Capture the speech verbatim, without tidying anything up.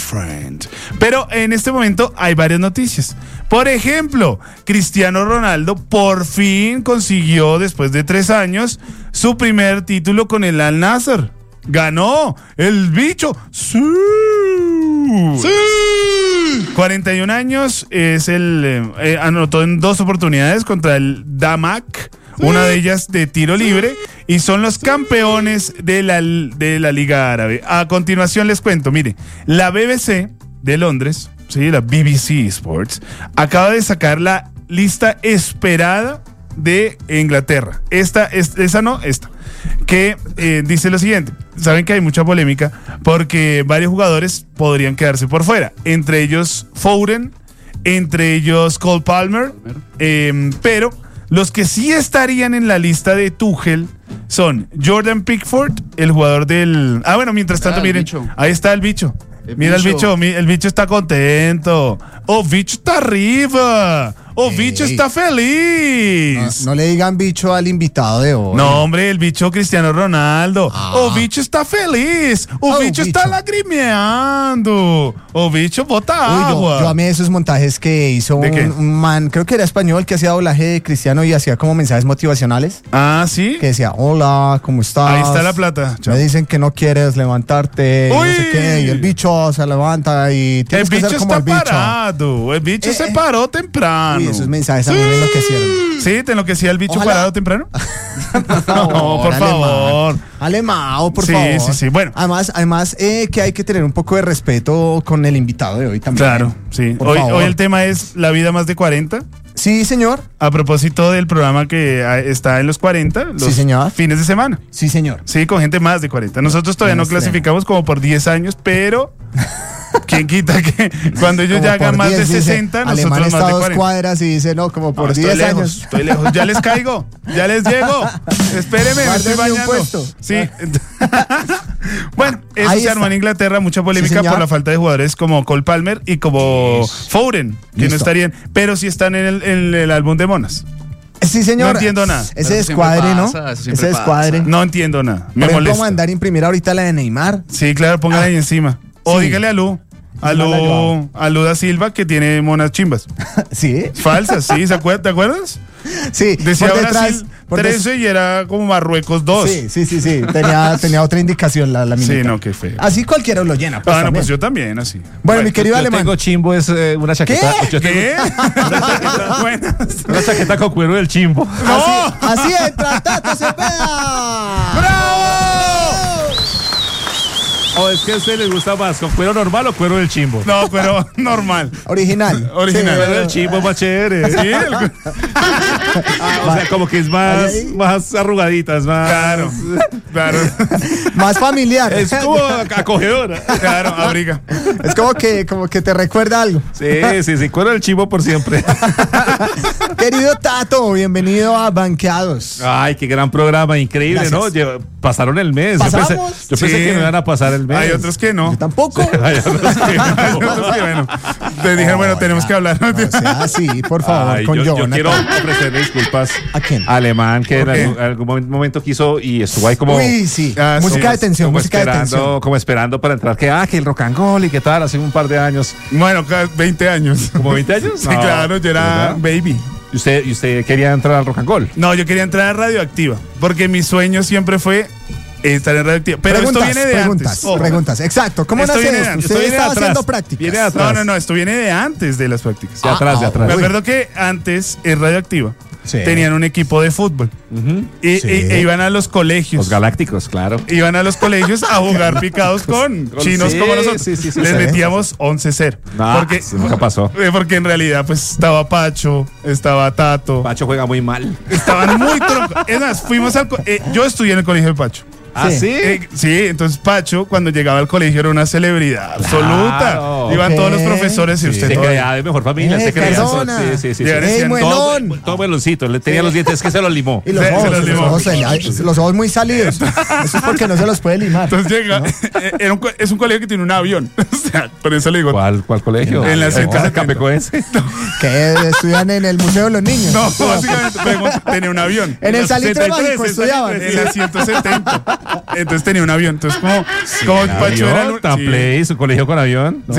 friend. Pero en este momento hay varias noticias. Por ejemplo, Cristiano Ronaldo por fin consiguió, después de tres años, su primer título con el Al Nassr. Ganó el bicho. ¡Sí! ¡Sí! cuarenta y un años, es el eh, eh, anotó en dos oportunidades contra el Damac, una de ellas de tiro libre, y son los campeones de la, de la Liga Árabe. A continuación les cuento, mire, la B B C de Londres, sí, la B B C Sports, acaba de sacar la lista esperada de Inglaterra. Esta, es, esa no, esta. Que eh, dice lo siguiente. Saben que hay mucha polémica porque varios jugadores podrían quedarse por fuera. Entre ellos Foden, entre ellos Cole Palmer, eh, pero los que sí estarían en la lista de Tuchel son Jordan Pickford, el jugador del... Ah, bueno, mientras tanto, ah, miren, bicho. Ahí está el bicho. El Mira bicho. el bicho, el bicho está contento. Oh, bicho está arriba. Oh, hey. Bicho está feliz. No, no le digan bicho al invitado de hoy. No, hombre, el bicho Cristiano Ronaldo. Ah. Oh, bicho está feliz. Oh, oh bicho, bicho está lagrimeando. Oh, bicho bota Uy, agua. Yo, yo amé esos montajes que hizo un, un man, creo que era español, que hacía doblaje de Cristiano y hacía como mensajes motivacionales. Ah, ¿sí? Que decía, hola, ¿cómo estás? Ahí está la plata. Chao. Me dicen que no quieres levantarte. Uy. No sé qué. Y el bicho se levanta y tienes el que ser como está el bicho. Parado. El bicho eh, se paró temprano. Uy, esos mensajes a mí me enloquecieron. ¿Sí? ¿Te enloquecía el bicho Ojalá. parado temprano? Por favor, no, por favor. Alemao, por sí, favor. Sí, sí, sí. Bueno. Además, además eh, que hay que tener un poco de respeto con el invitado de hoy también. Claro, sí. Hoy, hoy el tema es la vida más de cuarenta. Sí, señor. A propósito del programa que está en los cuarenta, los sí, señor. fines de semana. Sí, señor. Sí, con gente más de cuarenta. Nosotros todavía no, no clasificamos como por diez años, pero... ¿Quién quita que cuando ellos como ya hagan más diez, de sesenta, dice, nosotros Alemán más de dos cuarenta? Cuadras y dice, no, como por no, diez lejos, años. Estoy lejos, ya les caigo, ya les llego. Espéreme, me estoy bañando. Un puesto. Sí. Bueno, eso Ahí se armó en Inglaterra, mucha polémica sí, por la falta de jugadores como Cole Palmer y como yes. Foden, que Listo. no estarían, pero sí están en el, en el álbum de monas. Sí, señor. No entiendo nada. Ese descuadre, ¿no? Ese descuadre. No entiendo nada. Me Por molesta. ¿Cómo mandar a imprimir ahorita la de Neymar? Sí, claro, póngala ah. ahí encima. O sí. dígale a Lu. A Lu, a Lu da Silva que tiene monas chimbas. ¿Sí? Falsas, sí. ¿Se acuerda, ¿te acuerdas? Sí. Decía por detrás, Brasil por trece y era como Marruecos dos. Sí, sí, sí, sí. Tenía, tenía otra indicación la, la minita. Sí, no, qué feo. Así cualquiera lo llena. Pues, ah, no, también. pues yo también, así. Bueno, bueno mi querido yo Alemán. Tengo chimbo, es eh, una chaqueta. ¿Qué? Yo tengo ¿Qué? Una chaqueta buena. Una chaqueta con cuero del chimbo. ¡No! Así, así entra Tato Cepeda. ¡Bravo! ¿O es que a usted les gusta más, con cuero normal o cuero del chimbo? No, cuero normal. Original. Original. Sí, cuero del chimbo es más chévere. Sí, el... ah, o sea, como que es más, más arrugadita, es más... Claro, claro. Más familiar. Es como acogedora. Claro, abriga. Es como que, como que te recuerda algo. Sí, sí, sí, cuero del chimbo por siempre. Querido Tato, bienvenido a Banqueados. Ay, qué gran programa, increíble, Gracias. ¿no? Lleva, pasaron el mes. ¿Pasamos? Yo pensé, yo pensé Sí. que no iban a pasar el mes. Hay otros que no. Yo tampoco. Sí, hay otros que no. Hay otros que, bueno, te dijeron, bueno, tenemos que hablar. No sea así, por favor, Ay, con yo, yo Jonathan. quiero ofrecerle disculpas. ¿A quién? A Alemán, que ¿Por en qué? algún, algún momento quiso y estuvo ahí como... Uy, sí. Ah, música sí. de tensión, como música de esperando, tensión. como esperando para entrar, que ah, que el rock and roll y qué tal, hace un par de años. Bueno, veinte años. ¿Como veinte años? Sí, No, claro, yo era ¿verdad? baby. ¿Y usted, y usted quería entrar al rock and roll? No, yo quería entrar a Radioactiva, porque mi sueño siempre fue estar en Radioactiva. Pero preguntas, esto viene de preguntas, antes. Ojo. Preguntas, exacto. ¿Cómo Esto nace viene de esto? antes. Usted Esto viene estaba atrás. haciendo prácticas. Viene No, atrás. no, no, esto viene de antes de las prácticas. De atrás, de atrás. Me uy. acuerdo que antes en Radioactiva Sí. tenían un equipo de fútbol Ujú. y, Sí. y- e iban a los colegios. Los galácticos, claro. Iban a los colegios a jugar picados con Con- chinos sí, como nosotros. sí, sí, sí, Les sí. metíamos once cero. No, porque, eso nunca pasó. eh, porque en realidad pues estaba Pacho, estaba Tato. Pacho juega muy mal. Estaban muy troncos. Es más, fuimos al... co- eh, yo estudié en el colegio de Pacho. ¿Ah, Sí. sí? Eh, sí, entonces Pacho cuando llegaba al colegio era una celebridad absoluta. Claro. Iban Ok. todos los profesores y Sí. usted Se todo. creía de mejor familia. Eh, se creía. persona. Sí, sí, sí. Llegan sí. ¡Ey, decían, muelón! Todo, todo meloncito. Le tenía los dientes que se los limó. Y los Se- se ojos, los los, limó. ojos, se- ay, los ojos muy salidos. Eso es porque no se los puede limar. Entonces llega, eh, era un co- es un colegio que tiene un avión. O sea, por eso le digo. ¿Cuál, cuál colegio? En la ¿El ciento setenta. Capecoense? Que estudian en el Museo de los Niños. No, básicamente pregunto, tenía un avión. En el Salitre sesenta y tres, Mágico en estudiaban. Salitre. En la ciento setenta. Entonces tenía un avión. Entonces, como, como Pacho era el ¿Avión? un- ¿Tan sí. play? ¿Su colegio con avión?